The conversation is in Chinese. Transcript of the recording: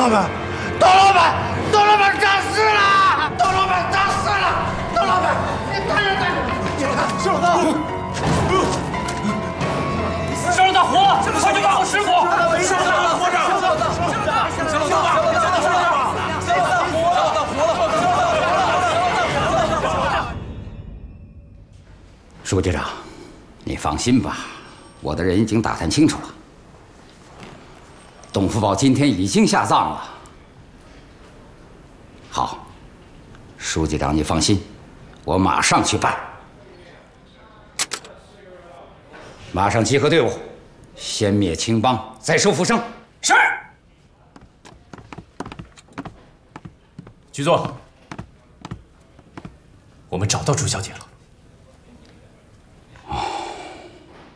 老板，董老板，董老板诈尸了！董老板诈尸了！董老板，你带人带人！你看，石老大， 石老大活了！快去把我师傅！ 石老大活着！石老大，石老大，石老大，石老大活了！石老大活了！ 书记长，你放心吧，我的人已经打探清楚了。董福宝今天已经下葬了。好，书记长你放心，我马上去办。马上集合队伍，先灭青帮，再收富生。 是。局座，我们找到朱小姐了。